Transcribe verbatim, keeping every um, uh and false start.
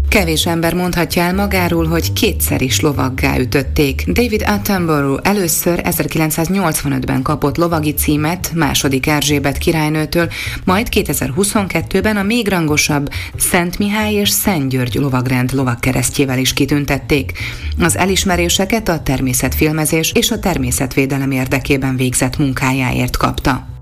Kevés ember mondhatja el magáról, hogy kétszer is lovaggá ütötték. David Attenborough először ezerkilencszáznyolcvanötben kapott lovagi címet második Erzsébet királynőtől, majd kétezer-huszonkettőben a még rangosabb Szent Mihály és Szent György lovagrend lovagkeresztjével is kitüntették. Az elismeréseket a természetfilmezés és a természetvédelem érdekében végzett munkájáért kapta.